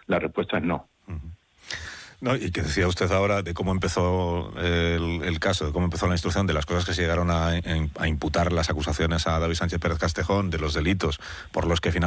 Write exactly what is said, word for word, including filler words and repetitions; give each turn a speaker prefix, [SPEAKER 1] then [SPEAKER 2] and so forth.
[SPEAKER 1] la respuesta es no.
[SPEAKER 2] Uh-huh. No, y que decía usted ahora de cómo empezó el, el caso, de cómo empezó la instrucción, de las cosas que se llegaron a, a imputar las acusaciones a David Sánchez Pérez Castejón, de los delitos por los que finalmente